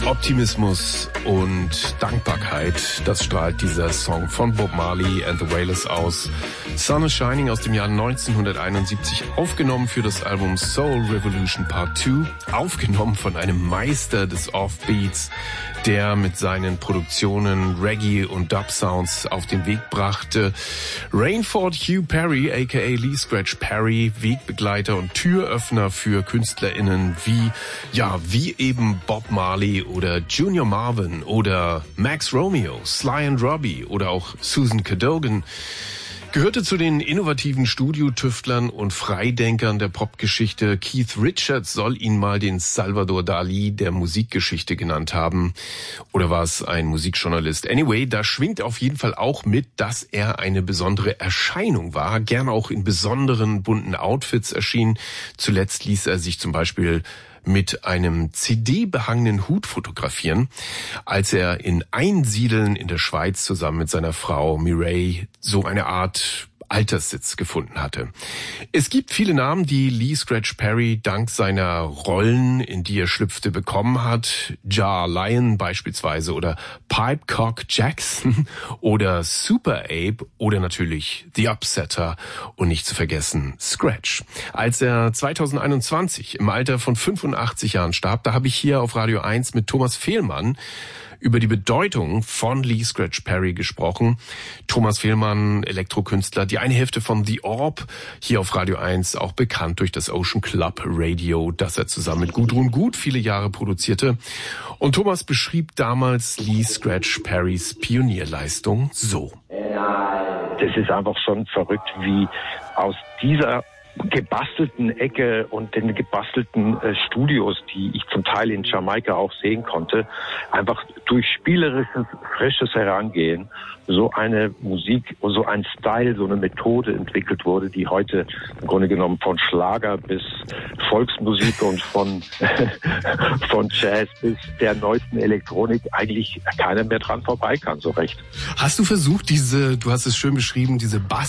Optimismus und Dankbarkeit, das strahlt dieser Song von Bob Marley and the Wailers aus. Sun is Shining aus dem Jahr 1971, aufgenommen für das Album Soul Revolution Part 2, aufgenommen von einem Meister des Offbeats, der mit seinen Produktionen Reggae und Dub-Sounds auf den Weg brachte. Rainford Hugh Perry, aka Lee Scratch Perry, Wegbegleiter und Türöffner für KünstlerInnen wie eben Bob Marley oder Junior Marvin oder Max Romeo, Sly and Robbie oder auch Susan Cadogan. Gehörte zu den innovativen Studiotüftlern und Freidenkern der Popgeschichte. Keith Richards soll ihn mal den Salvador Dali der Musikgeschichte genannt haben. Oder war es ein Musikjournalist? Anyway, da schwingt auf jeden Fall auch mit, dass er eine besondere Erscheinung war. Gern auch in besonderen bunten Outfits erschien. Zuletzt ließ er sich zum Beispiel mit einem CD-behangenen Hut fotografieren, als er in Einsiedeln in der Schweiz zusammen mit seiner Frau Mireille so eine Art Alterssitz gefunden hatte. Es gibt viele Namen, die Lee Scratch Perry dank seiner Rollen, in die er schlüpfte, bekommen hat. Jar Lion beispielsweise oder Pipecock Jackson oder Super Ape oder natürlich The Upsetter und nicht zu vergessen Scratch. Als er 2021 im Alter von 85 Jahren starb, da habe ich hier auf Radio 1 mit Thomas Fehlmann über die Bedeutung von Lee Scratch Perry gesprochen. Thomas Fehlmann, Elektrokünstler, die eine Hälfte von The Orb, hier auf Radio 1, auch bekannt durch das Ocean Club Radio, das er zusammen mit Gudrun Gut viele Jahre produzierte. Und Thomas beschrieb damals Lee Scratch Perrys Pionierleistung so. Das ist einfach schon verrückt, wie aus dieser gebastelten Ecke und den gebastelten Studios, die ich zum Teil in Jamaika auch sehen konnte, einfach durch spielerisches, frisches Herangehen so eine Musik, so ein Style, so eine Methode entwickelt wurde, die heute im Grunde genommen von Schlager bis Volksmusik und von Jazz bis der neuesten Elektronik eigentlich keiner mehr dran vorbei kann, so recht. Hast du versucht, du hast es schön beschrieben, diese